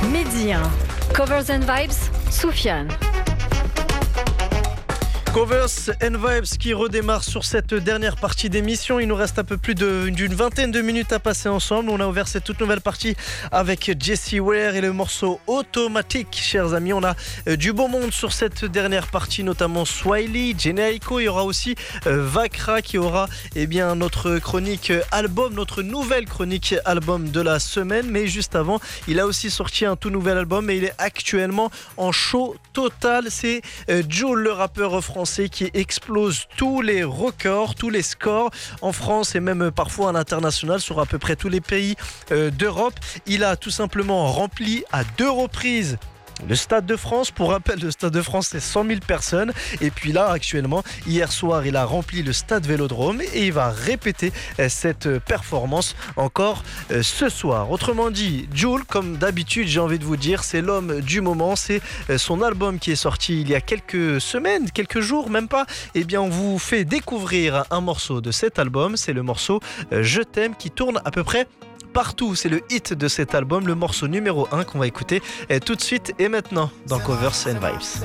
Mehdi 1. Covers and Vibes, Soufiane. Covers and Vibes qui redémarre sur cette dernière partie d'émission. Il nous reste un peu plus d'une vingtaine de minutes à passer ensemble. On a ouvert cette toute nouvelle partie avec Jessie Ware et le morceau Automatique. Chers amis, on a du beau monde sur cette dernière partie, notamment Swiley, Jenaico. Il y aura aussi Vakra qui aura notre chronique album, notre nouvelle chronique album de la semaine. Mais juste avant, il a aussi sorti un tout nouvel album et il est actuellement en show total. C'est Jul, le rappeur français qui explose tous les records, tous les scores en France et même parfois à l'international sur à peu près tous les pays d'Europe. Il a tout simplement rempli à 2 reprises le Stade de France. Pour rappel, le Stade de France, c'est 100 000 personnes. Et puis là, actuellement, hier soir, il a rempli le Stade Vélodrome et il va répéter cette performance encore ce soir. Autrement dit, Jul, comme d'habitude, j'ai envie de vous dire, c'est l'homme du moment. C'est son album qui est sorti il y a quelques semaines, quelques jours, même pas. On vous fait découvrir un morceau de cet album. C'est le morceau Je t'aime qui tourne à peu près partout. C'est le hit de cet album, le morceau numéro 1 qu'on va écouter tout de suite et maintenant dans Covers and Vibes.